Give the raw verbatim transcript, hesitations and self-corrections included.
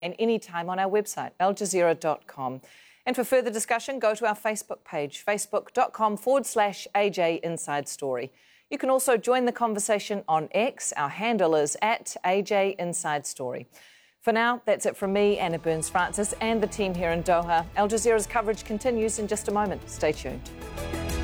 and anytime on our website, al jazeera dot com. And for further discussion, go to our Facebook page, facebook.com forward slash AJ Inside Story. You can also join the conversation on X. Our handle is at A J Inside Story. For now, that's it from me, Anna Burns-Francis, and the team here in Doha. Al Jazeera's coverage continues in just a moment. Stay tuned.